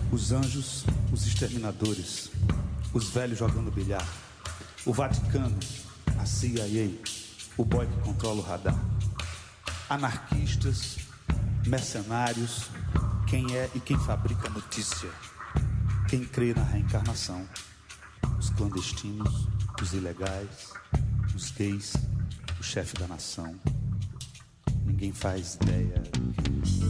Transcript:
Os anjos, os exterminadores, os velhos jogando bilhar, o Vaticano, a CIA, o boy que controla o radar. Anarquistas, mercenários, quem é e quem fabrica a notícia, quem crê na reencarnação, os clandestinos, os ilegais, os gays, o chefe da nação. Ninguém faz ideia